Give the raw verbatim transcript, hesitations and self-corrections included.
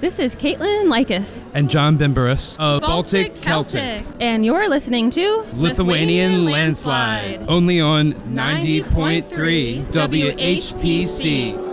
This is Caitlin Lycus. And John Bimberis of Baltic, Baltic Celtic. Celtic. And you're listening to Lithuanian Landslide. Only on ninety point three W H P C.